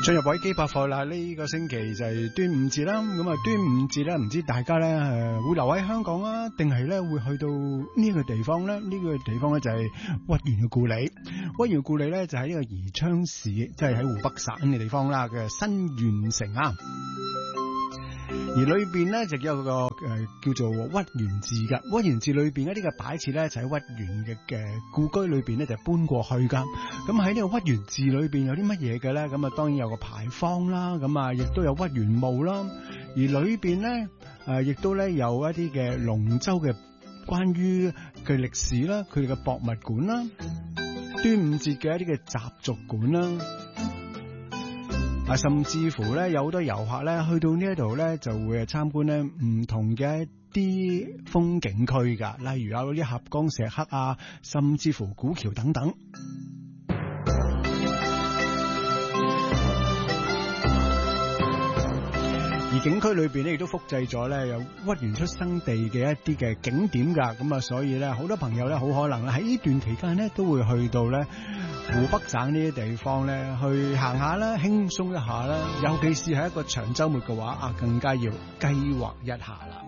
進入維基百科啦，呢個星期就係端午節啦。咁啊，端午節咧，唔知大家咧會留喺香港啊，定係咧會去到呢個地方咧？呢個地方咧就係屈原嘅故里。屈原故里咧就喺呢個宜昌市，即係喺湖北省嘅地方啦嘅新縣城啊。而裏邊咧就有個叫做屈原寺嘅。屈原寺裏邊一啲嘅擺設咧就喺屈原嘅故居裏邊咧就搬過去噶。咁喺呢個屈原寺裏邊有啲乜嘢嘅咧？咁啊當然有個牌坊啦，咁啊亦都有屈原墓啦。而裏邊咧亦都咧有一啲嘅龍舟嘅關於嘅歷史啦，佢哋嘅博物館啦，端午節嘅一啲嘅習俗館啦。甚至乎咧，有好多遊客咧去到呢一度咧，就會參觀咧唔同嘅一啲風景區噶，例如有啲合江石刻啊，甚至乎古橋等等。而景區裏邊咧亦都複製咗咧有屈原出生地嘅一啲嘅景點噶，咁啊，所以咧好多朋友咧好可能咧喺呢段期間咧都會去到咧湖北省呢啲地方咧去行下啦，輕鬆一下啦，尤其是係一個長週末嘅話啊，更加要計劃一下啦。